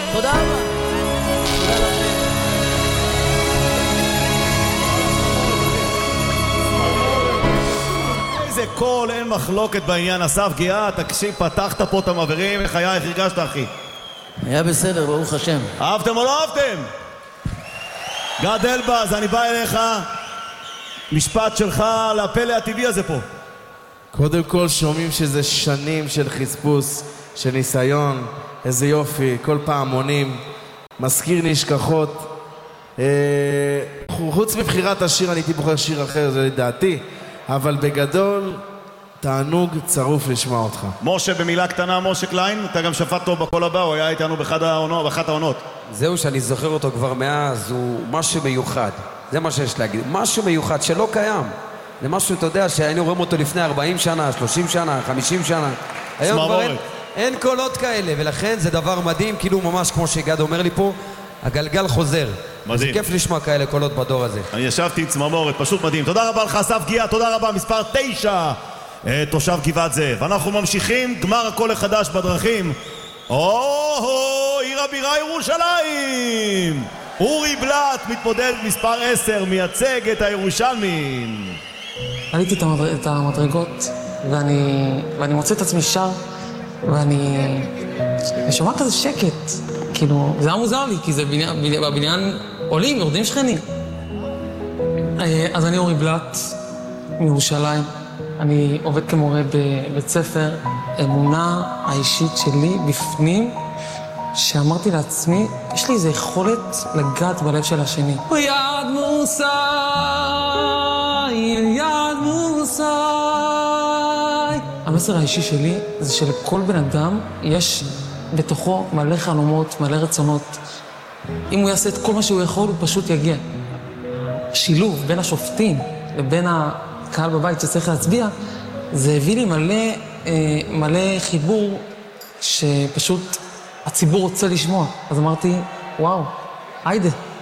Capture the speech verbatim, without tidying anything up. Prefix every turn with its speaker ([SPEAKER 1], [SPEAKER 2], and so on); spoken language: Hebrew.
[SPEAKER 1] תודה רבה. תודה לכם.
[SPEAKER 2] איזה קול, אין מחלוקת בעניין. אסף גיאה, תקשיב, פתחת פה את המעברים, איך היה, איך הרגשת אחי?
[SPEAKER 1] היה בסדר, ברוך השם.
[SPEAKER 2] אהבתם או לא אהבתם? גד אלבז, אני בא אליך, משפט שלך על הפלא הטבעי הזה פה.
[SPEAKER 3] קודם כל שומעים שזה שנים של חספוס, של ניסיון, איזה יופי, כל פעם עונים, מזכיר נשכחות. אה, חוץ מבחירת השיר אני הייתי בוחר שיר אחר, זה לדעתי, אבל בגדול תענוג צרוף לשמוע אותך.
[SPEAKER 2] משה, במילה קטנה, משה קליין, אתה גם שפט טוב בכל הבא, הוא היה איתנו באחת העונות, באחת העונות.
[SPEAKER 4] זהו שאני זוכר אותו כבר מאז, הוא משהו מיוחד. זה מה שיש להגיד, משהו מיוחד שלא קיים. זה משהו, אתה יודע, שהיינו רואים אותו לפני ארבעים שנה, שלושים שנה, חמישים שנה. היום כבר אין, אין קולות כאלה, ולכן זה דבר מדהים, כאילו ממש כמו שגד אומר לי פה, הגלגל חוזר. מדהים. זה כיף לשמוע כאלה קולות בדור הזה.
[SPEAKER 2] אני ישבתי עם צממורת, פשוט מדהים. תודה רבה לך, אסף גיאה, תודה רבה, מספר תשע, תושב גבעת זאב. אנחנו ממשיכים, גמר הקול החדש בדרכים. או-הו, עיר הבירה ירושלים! אורי בלט מתמודד מספר עשר, מייצג את הירושלמים.
[SPEAKER 5] עליתי את המדרגות ואני, ואני מוצא את עצמי שר ואני שומע כזה שקט, כאילו זה היה מוזר לי כי זה בבניין, בבניין עולים, יורדים שכנים. אז אני אורי בלט מירושלים, אני עובד כמורה בבית ספר. אמונה האישית שלי בפנים שאמרתי לעצמי, יש לי איזו יכולת לגעת בלב של השני. יד מוסי, יד מוסי. המסר האישי שלי זה שלכל בן אדם יש בתוכו מלא חלומות, מלא רצונות. אם הוא יעשה את כל מה שהוא יכול, הוא פשוט יגיע. שילוב בין השופטים לבין הקהל בבית שצריך להצביע, זה הביא לי מלא, מלא חיבור שפשוט הציבור רוצה לשמוע. אז אמרתי, וואו, היידה.